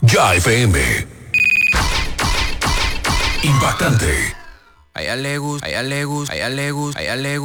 Ya FM. Impactante. A ella le gusta, a ella le gusta, a ella le gusta, a ella le gusta.